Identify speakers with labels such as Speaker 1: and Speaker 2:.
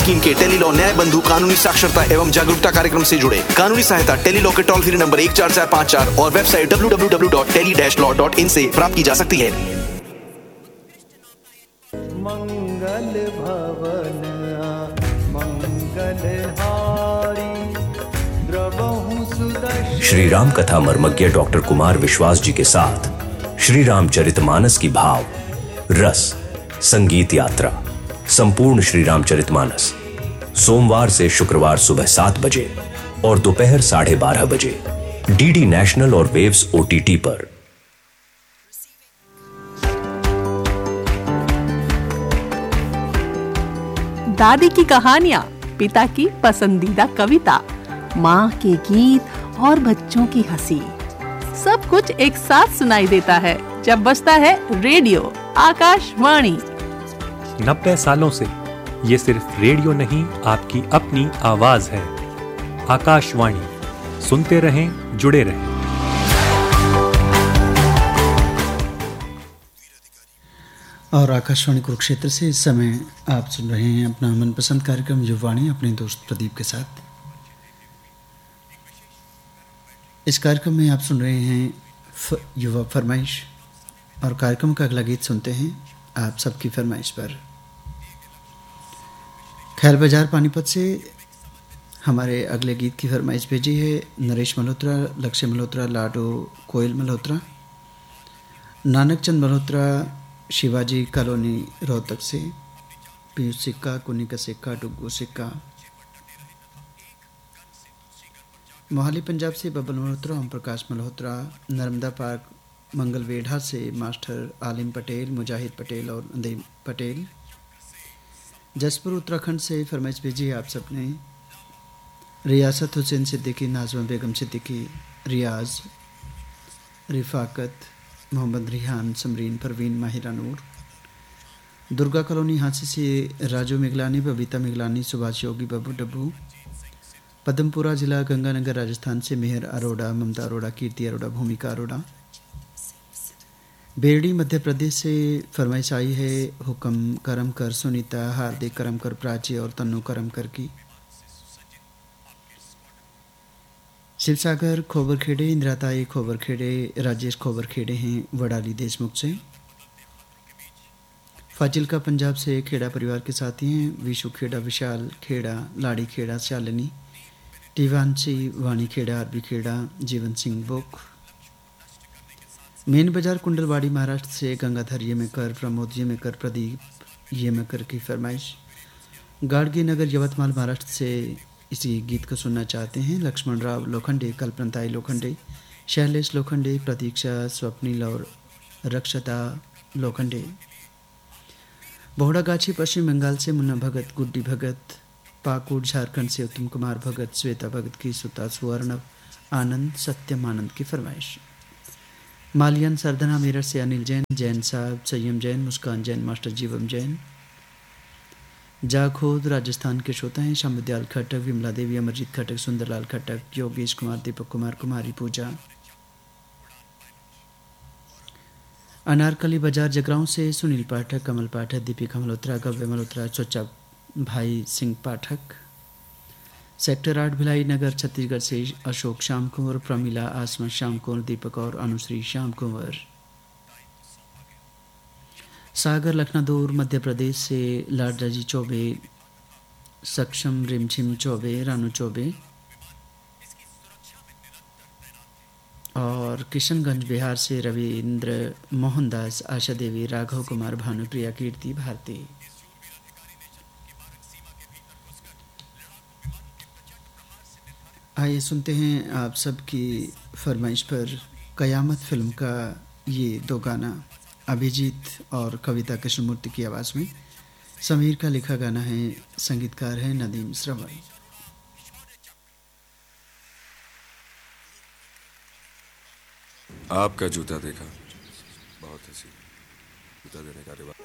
Speaker 1: Scheme के Tele-Law न्याय बंधु कानूनी साक्षरता एवं जागरूकता कार्यक्रम से जुड़े। कानूनी सहायता टेलीलॉ के टोल फ्री नंबर 14454 और वेबसाइट www.tele-law.in से प्राप्त की जा सकती है।
Speaker 2: मंगल भवन मंगलहारी द्रवहु सुदर्शन। श्री राम कथा मर्मज्ञ डॉक्टर कुमार विश्वास जी के साथ श्री रामचरितमानस की भाव रस संगीत यात्रा संपूर्ण श्री रामचरितमानस सोमवार से शुक्रवार सुबह 7 बजे और दोपहर 12:30 बजे डीडी नेशनल और वेव्स OTT पर।
Speaker 3: दादी की कहानियां, पिता की पसंदीदा कविता, माँ के गीत और बच्चों की हंसी, सब कुछ एक साथ सुनाई देता है जब बजता है रेडियो आकाशवाणी।
Speaker 4: 90 सालों से ये सिर्फ रेडियो नहीं, आपकी अपनी आवाज है। आकाशवाणी, सुनते रहें, जुड़े रहें।
Speaker 5: और आकाशवाणी कुरुक्षेत्र से इस समय आप सुन रहे हैं अपना मनपसंद कार्यक्रम युवाणी अपने दोस्त प्रदीप के साथ। इस कार्यक्रम में आप सुन रहे हैं युवा फरमाइश और कार्यक्रम का अगला गीत सुनते हैं आप सबकी फरमाइश पर। खैर बाजार पानीपत से हमारे अगले गीत की फरमाइश भेजी है नरेश मल्होत्रा, लक्ष्य मल्होत्रा, लाडो कोयल मल्होत्रा, नानक चंद मल्होत्रा, शिवाजी कॉलोनी रोहतक से, पीयूष सिक्का, कुनी का सिक्का, डुग्गू सिक्का, मोहाली पंजाब से बबल मल्होत्रा, ओम प्रकाश मल्होत्रा, नर्मदा पार्क मंगलवेढ़ा से मास्टर आलिम पटेल, मुजाहिद पटेल और नदीम पटेल, जसपुर उत्तराखंड से फरमाइश भेजी आप सबने रियासत हुसैन सिद्दीकी, नाज़मा बेगम सिद्दीकी, रियाज, रिफाकत, मोहम्मद रिहान, समरीन, परवीन, माहिरा नूर, दुर्गा कॉलोनी हांसी से राजू मिगलानी, बबीता मिगलानी, सुभाष योगी, बबू डब्बू, पदमपुरा जिला गंगानगर राजस्थान से मेहर अरोड़ा, ममता अरोड़ा, कीर्ति अरोड़ा, भूमिका अरोड़ा, बेरडी मध्य प्रदेश से फरमाइश आई है हुक्म करमकर, सुनीता, हार्दिक करमकर, प्राची और तन्नू करमकर की। शिवसागर खोबरखेड़े, इंदिराताई खोबरखेड़े, राजेश खोबरखेड़े हैं वडाली देशमुख से। फाजिल्का पंजाब से खेड़ा परिवार के साथी हैं विशु खेड़ा, विशाल खेड़ा, लाड़ी खेड़ा, शालिनी, टीवांशी, वाणी Kheda, RB Kheda, Jeevan Singh book. Main बाजार कुंडलवाड़ी महाराष्ट्र से गंगाधर येमेकर, प्रमोद येमेकर, प्रदीप येमेकर की फरमाइश। गाड़गी नगर यवतमाल महाराष्ट्र से इसी गीत को सुनना चाहते हैं लक्ष्मण राव लोखंडे, कल्पनताई लोखंडे, शैलेश लोखंडे, प्रतीक्षा, स्वप्निल और रक्षता लोखंडे। बोहड़ागाछी पश्चिम बंगाल से मुन्ना भगत, गुड्डी भगत, पाकुड़ झारखंड से उत्तम कुमार भगत, श्वेता भगत की सुता, सुवर्णव आनंद, सत्यम आनंद की फरमाइश। मालियन सरदना मेरठ से अनिल जैन, जैन साहब, संयम जैन, मुस्कान जैन, मास्टर जीवम जैन। जाखोद राजस्थान के श्रोता हैं शामदयाल खटक, विमला देवी, अमरजीत खटक, सुंदरलाल खटक, योगेश कुमार, दीपक कुमार, कुमारी पूजा। अनारकली बाजार जगरांव से सुनील पाठक, कमल पाठक, दीपिका मल्होत्रा, गव्य मल्होत्रा, चोचा भाई सिंह पाठक। सेक्टर 8 भिलाई नगर छत्तीसगढ़ से अशोक श्याम कुंवर, प्रमिला, आसमा श्याम कुंवर, दीपक और अनुश्री श्याम कुंवर। सागर लखनदौर मध्य प्रदेश से लाडराजी चौबे, सक्षम रिमझिम चौबे, रानू चौबे। और किशनगंज बिहार से रविंद्र मोहनदास, आशा देवी, राघव कुमार, भानुप्रिया, कीर्ति, भारती। आइए सुनते हैं आप सबकी फरमाइश पर कयामत फिल्म का ये दो गाना अभिजीत और कविता कृष्णमूर्ति की आवाज़ में। समीर का लिखा गाना है, संगीतकार है नदीम श्रवण।
Speaker 6: आपका जूता देखा, बहुत हसीन, जूता देने का रिवाज।